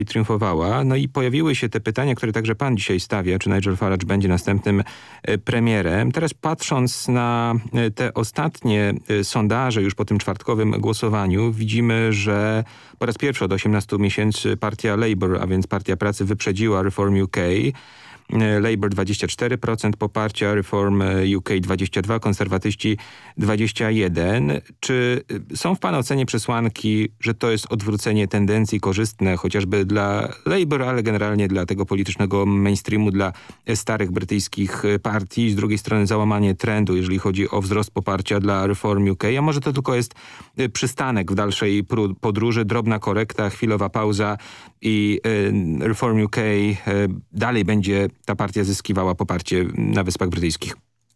triumfowała. No i pojawiły się te pytania, które także pan dzisiaj stawia, czy Nigel Farage będzie następnym premierem. Teraz patrząc na te ostatnie sondaże już po tym czwartkowym głosowaniu, widzimy, że po raz pierwszy od 18 miesięcy partia Labour, a więc Partia Pracy, wyprzedziła Reform UK. Labour 24% poparcia, Reform UK 22%, konserwatyści 21%. Czy są w pana ocenie przesłanki, że to jest odwrócenie tendencji korzystne chociażby dla Labour, ale generalnie dla tego politycznego mainstreamu, dla starych brytyjskich partii, z drugiej strony załamanie trendu, jeżeli chodzi o wzrost poparcia dla Reform UK, a może to tylko jest przystanek w dalszej podróży, drobna korekta, chwilowa pauza i Reform UK dalej będzie ta partia zyskiwała poparcie na Wyspach Brytyjskich?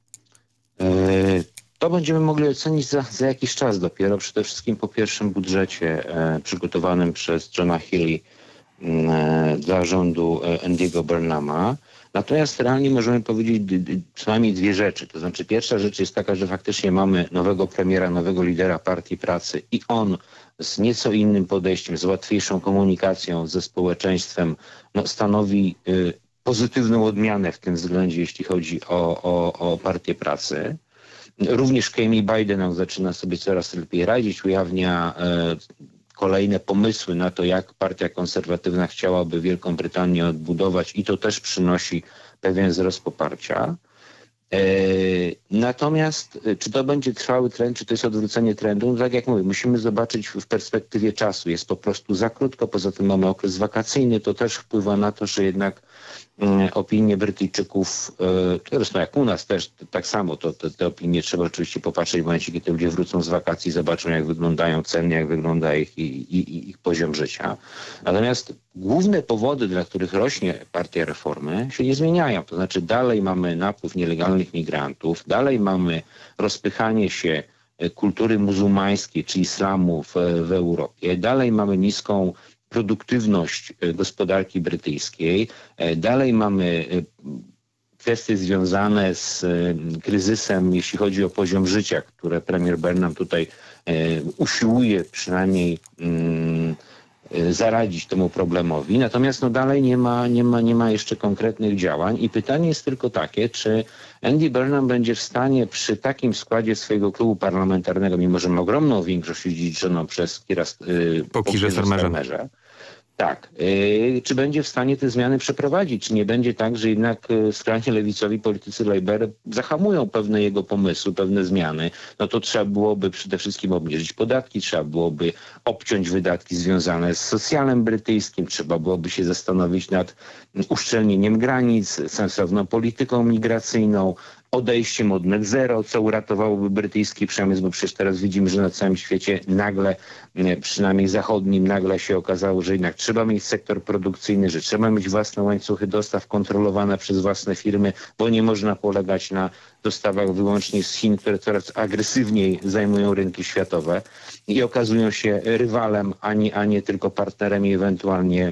To będziemy mogli ocenić za jakiś czas dopiero, przede wszystkim po pierwszym budżecie przygotowanym przez Johna Healey dla rządu Andy'ego Burnhama. Natomiast realnie możemy powiedzieć przynajmniej dwie rzeczy. To znaczy pierwsza rzecz jest taka, że faktycznie mamy nowego premiera, nowego lidera Partii Pracy i on z nieco innym podejściem, z łatwiejszą komunikacją ze społeczeństwem stanowi pozytywną odmianę w tym względzie, jeśli chodzi o Partię Pracy. Również Kemi Biden zaczyna sobie coraz lepiej radzić, ujawnia kolejne pomysły na to, jak Partia Konserwatywna chciałaby Wielką Brytanię odbudować i to też przynosi pewien wzrost poparcia. Natomiast czy to będzie trwały trend, czy to jest odwrócenie trendu? No tak jak mówię, musimy zobaczyć w perspektywie czasu. Jest po prostu za krótko, poza tym mamy okres wakacyjny, to też wpływa na to, że jednak opinie Brytyjczyków, zresztą jak u nas też tak samo, te opinie trzeba oczywiście popatrzeć w momencie, kiedy ludzie wrócą z wakacji, zobaczą jak wyglądają ceny, jak wygląda ich poziom życia. Natomiast główne powody, dla których rośnie Partia Reformy, się nie zmieniają. To znaczy dalej mamy napływ nielegalnych migrantów, dalej mamy rozpychanie się kultury muzułmańskiej czy islamu w Europie, dalej mamy niską produktywność gospodarki brytyjskiej. Dalej mamy kwestie związane z kryzysem, jeśli chodzi o poziom życia, które premier Burnham tutaj usiłuje przynajmniej zaradzić temu problemowi. Natomiast dalej nie ma jeszcze konkretnych działań i pytanie jest tylko takie, czy Andy Burnham będzie w stanie przy takim składzie swojego klubu parlamentarnego, mimo że ma ogromną większość dziedziczoną przez Keira Starmerze, tak. Czy będzie w stanie te zmiany przeprowadzić? Czy nie będzie tak, że jednak skrajnie lewicowi politycy Labour zahamują pewne jego pomysły, pewne zmiany? No to trzeba byłoby przede wszystkim obniżyć podatki, trzeba byłoby obciąć wydatki związane z socjalem brytyjskim, trzeba byłoby się zastanowić nad uszczelnieniem granic, sensowną polityką migracyjną, odejściem od net zero, co uratowałoby brytyjski przemysł, bo przecież teraz widzimy, że na całym świecie nagle, przynajmniej zachodnim, nagle się okazało, że jednak trzeba mieć sektor produkcyjny, że trzeba mieć własne łańcuchy dostaw kontrolowane przez własne firmy, bo nie można polegać na dostawach wyłącznie z Chin, które coraz agresywniej zajmują rynki światowe i okazują się rywalem, a nie tylko partnerem i ewentualnie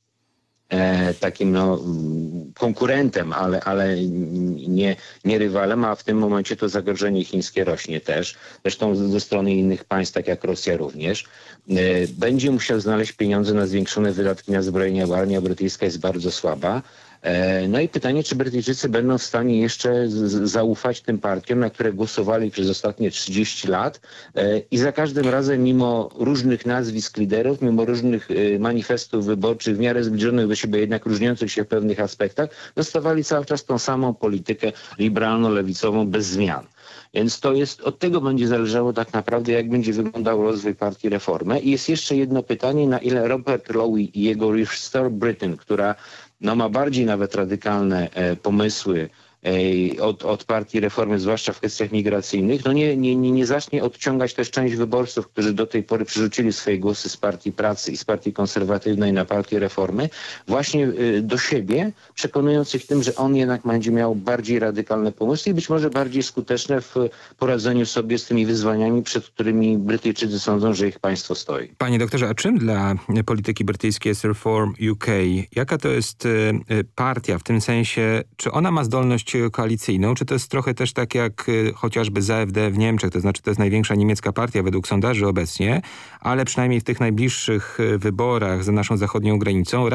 takim konkurentem, ale nie rywalem, a w tym momencie to zagrożenie chińskie rośnie też. Zresztą ze strony innych państw, tak jak Rosja również. Będzie musiał znaleźć pieniądze na zwiększone wydatki na zbrojenia, bo armia brytyjska jest bardzo słaba. No i pytanie, czy Brytyjczycy będą w stanie jeszcze zaufać tym partiom, na które głosowali przez ostatnie 30 lat i za każdym razem mimo różnych nazwisk liderów, mimo różnych manifestów wyborczych w miarę zbliżonych do siebie, jednak różniących się w pewnych aspektach, dostawali cały czas tą samą politykę liberalno-lewicową bez zmian. Więc od tego będzie zależało tak naprawdę, jak będzie wyglądał rozwój Partii Reformy. I jest jeszcze jedno pytanie, na ile Robert Lowe i jego Restore Britain, która ma bardziej nawet radykalne pomysły od Partii Reformy, zwłaszcza w kwestiach migracyjnych, nie zacznie odciągać też część wyborców, którzy do tej pory przerzucili swoje głosy z Partii Pracy i z Partii Konserwatywnej na Partię Reformy, właśnie do siebie, przekonując ich tym, że on jednak będzie miał bardziej radykalne pomysły i być może bardziej skuteczne w poradzeniu sobie z tymi wyzwaniami, przed którymi Brytyjczycy sądzą, że ich państwo stoi. Panie doktorze, a czym dla polityki brytyjskiej jest Reform UK? Jaka to jest partia w tym sensie, czy ona ma zdolność koalicyjną? Czy to jest trochę też tak jak chociażby z AfD w Niemczech, to znaczy to jest największa niemiecka partia według sondaży obecnie, ale przynajmniej w tych najbliższych wyborach za naszą zachodnią granicą